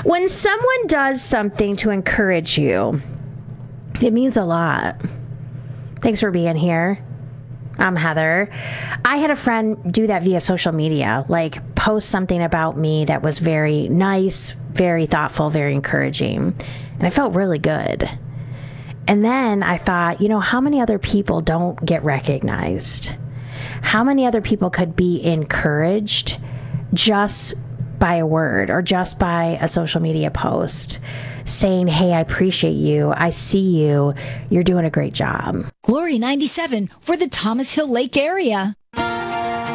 When someone does something to encourage you, it means a lot. Thanks for being here. I'm Heather. I had a friend do that via social media, like post something about me that was very nice, very thoughtful, very encouraging. And I felt really good. And then I thought, how many other people don't get recognized? How many other people could be encouraged just by a word or just by a social media post saying, hey, I appreciate you. I see you. You're doing a great job. Glory 97 for the Thomas Hill Lake area.